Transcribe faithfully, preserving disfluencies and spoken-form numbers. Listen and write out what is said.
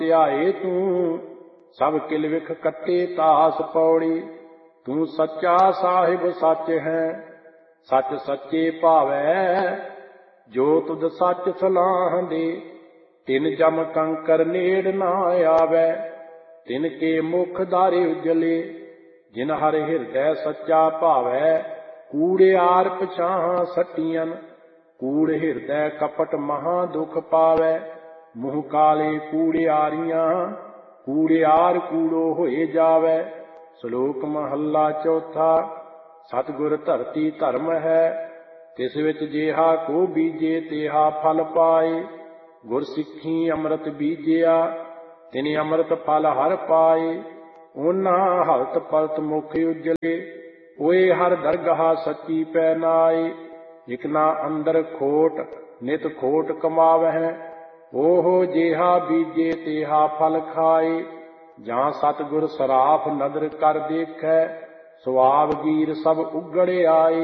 ਧਿਆਏ ਤੂੰ ਸਭ ਕਿਲ ਵਿਖ ਕੱਟੇ ਤਾਸ ਪੌੜੀ। ਤੂੰ ਸੱਚਾ ਸਾਹਿਬ ਸੱਚ ਹੈ ਸੱਚ ਸੱਚੇ ਭਾਵੈ। ਜੋ ਤੁਧ ਸੱਚ ਸਲਾਹ ਦੇ ਤਿਨ ਜਮ ਕੰਕਰ ਨੇੜ ਨਾ ਆਵੈ। ਤਿਨ ਕੇ ਮੁਖ ਦਾਰੇ ਉਜਲੇ ਜਿਨ ਹਰ ਹਿਰਦੈ ਸੱਚਾ ਭਾਵੈ। ਕੂੜਿਆਰ ਪਛਾਹਾਂ ਸੱਟੀਆਂ ਕੂੜ ਹਿਰਦੈ ਕਪਟ ਮਹਾ ਦੁਖ ਪਾਵੈ। ਮੂੰਹ ਕਾਲੇ ਕੂੜਿਆਰੀਆਂ ਕੂੜਿਆਰ ਕੂੜੋ ਹੋਏ ਜਾਵੈ। ਸ਼ਲੋਕ ਮਹੱਲਾ ਚੌਥਾ। ਸਤਿਗੁਰ ਧਰਤੀ ਧਰਮ ਹੈ ਤਿਸ ਵਿੱਚ ਜਿਹਾ ਕੋ ਬੀਜੇ ਤੇਹਾ ਫਲ ਪਾਏ। ਗੁਰ ਸਿੱਖੀ ਅੰਮ੍ਰਿਤ ਬੀਜਿਆ ਤਿਨ ਅੰਮ੍ਰਿਤ ਫਲ ਹਰ ਪਾਏ। ਉਹਨਾਂ ਹਲਤ ਪਲਤ ਮੁਖ ਉਜਲੇ ਓਏ ਹਰ ਦਰਗਾਹ ਸੱਚੀ ਪੈ ਨਾਏ। ਇਕਨਾ ਅੰਦਰ ਖੋਟ ਨਿਤ ਖੋਟ ਕਮਾਵਹਿ ਓਹ ਜਿਹਾ ਬੀਜੇ ਤੇਹਾ ਫਲ ਖਾਏ। ਜਾਂ ਸਤਿਗੁਰ ਸਰਾਫ ਨਦਰ ਕਰ ਦੇਖੈ ਸੁਆਵ ਗੀਰ ਸਭ ਉਗੜ ਆਏ।